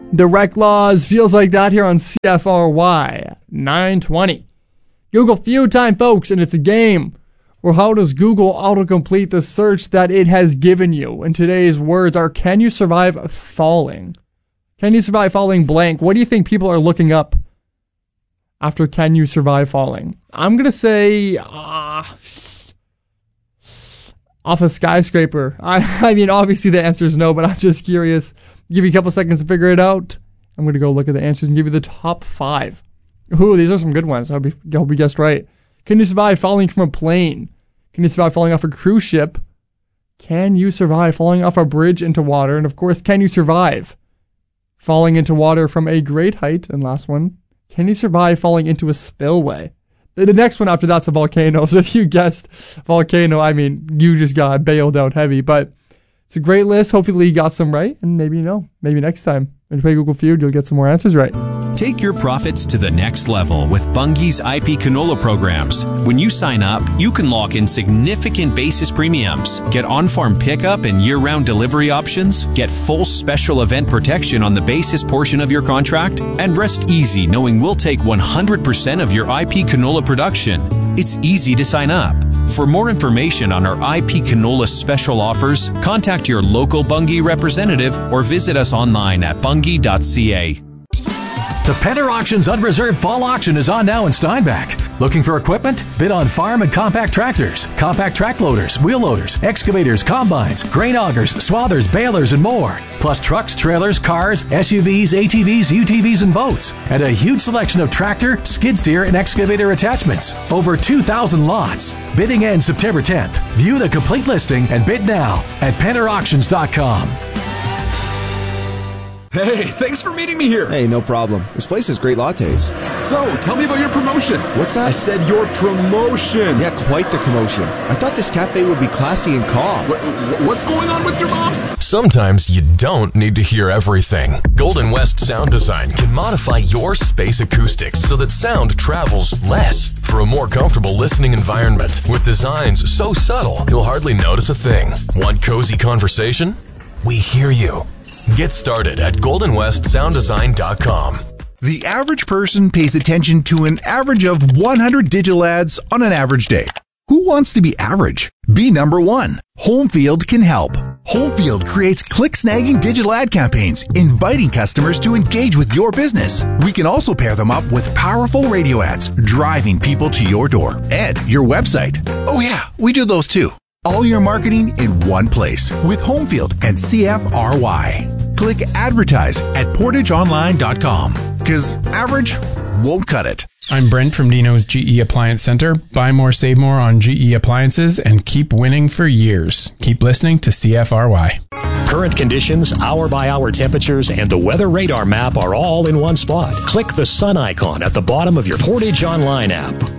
Direct Laws feels like that here on CFRY 920. Google Feud time, folks, and it's a game. Or how does Google autocomplete the search that it has given you? And today's words are, can you survive falling? Can you survive falling blank? What do you think people are looking up after can you survive falling? I'm going to say off a skyscraper. I mean, obviously the answer is no, but I'm just curious. Give you a couple seconds to figure it out. I'm going to go look at the answers and give you the top 5. Ooh, these are some good ones. I hope you guessed right. Can you survive falling from a plane? Can you survive falling off a cruise ship? Can you survive falling off a bridge into water? And of course, can you survive falling into water from a great height? And last one, can you survive falling into a spillway? The next one after that's a volcano. So if you guessed volcano, I mean, you just got bailed out heavy. But it's a great list. Hopefully you got some right. And maybe next time when you play Google Feud, you'll get some more answers right. Take your profits to the next level with Bunge's IP canola programs. When you sign up, you can lock in significant basis premiums, get on-farm pickup and year-round delivery options, get full special event protection on the basis portion of your contract, and rest easy knowing we'll take 100% of your IP canola production. It's easy to sign up. For more information on our IP canola special offers, contact your local Bunge representative or visit us online at bunge.ca. The Penner Auctions Unreserved Fall Auction is on now in Steinbach. Looking for equipment? Bid on farm and compact tractors, compact track loaders, wheel loaders, excavators, combines, grain augers, swathers, balers, and more. Plus trucks, trailers, cars, SUVs, ATVs, UTVs, and boats. And a huge selection of tractor, skid steer, and excavator attachments. Over 2,000 lots. Bidding ends September 10th. View the complete listing and bid now at PennerAuctions.com. Hey, thanks for meeting me here. Hey, no problem. This place has great lattes. So, tell me about your promotion. What's that? I said your promotion. Yeah, quite the commotion. I thought this cafe would be classy and calm. What's going on with your mom? Sometimes you don't need to hear everything. Golden West Sound Design can modify your space acoustics so that sound travels less for a more comfortable listening environment. With designs so subtle, you'll hardly notice a thing. Want cozy conversation? We hear you. Get started at goldenwestsounddesign.com. The average person pays attention to an average of 100 digital ads on an average day. Who wants to be average? Be number one. Homefield can help. Homefield creates click-snagging digital ad campaigns, inviting customers to engage with your business. We can also pair them up with powerful radio ads, driving people to your door and your website. Oh yeah, we do those too. All your marketing in one place with Homefield and CFRY. Click advertise at portageonline.com because average won't cut it. I'm Brent from Dino's GE Appliance Center. Buy more, save more on GE appliances and keep winning for years. Keep listening to CFRY. Current conditions, hour-by-hour temperatures, and the weather radar map are all in one spot. Click the sun icon at the bottom of your Portage Online app.